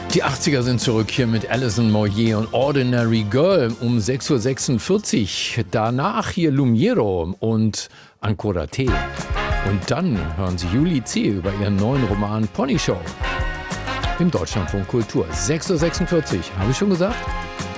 Die 80er sind zurück hier mit Alison Moyet und Ordinary Girl um 6.46 Uhr. Danach hier Lumiero und Ancora T. Und dann hören Sie Julie C. über ihren neuen Roman Pony Show im Deutschlandfunk Kultur. 6.46 Uhr, habe ich schon gesagt?